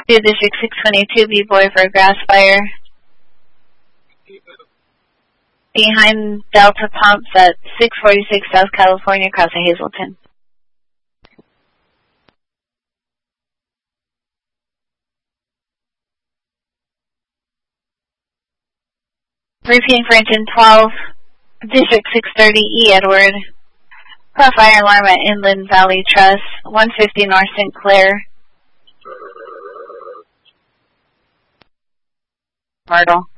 to District 622, B-Boy for a grass fire. Behind Delta Pumps at 646 South California, across of Hazleton. Repeating for engine 12, District 630, E. Edward. Car fire alarm at Inland Valley Trust, 150 North St. Clair. Myrtle.